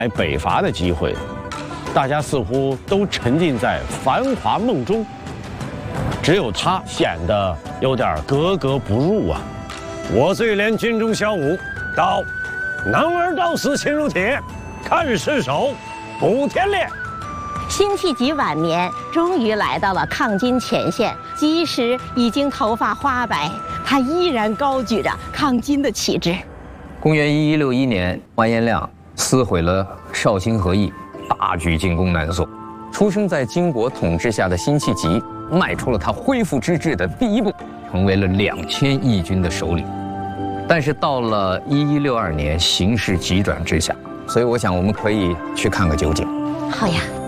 北伐的机会，大家似乎都沉浸在繁华梦中，只有他显得有点格格不入啊。我最怜军中小武，道：男儿到死心如铁，看尸首，补天裂。 辛弃疾晚年终于来到了抗金前线，即使已经头发花白，他依然高举着抗金的旗帜。 公元1161年，完颜亮撕毁了绍兴和议，大举进攻南宋。出生在金国统治下的辛弃疾，迈出了他恢复之志的第一步，成为了2000义军的首领。但是到了1162年，形势急转直下，所以我想我们可以去看个究竟。 好呀。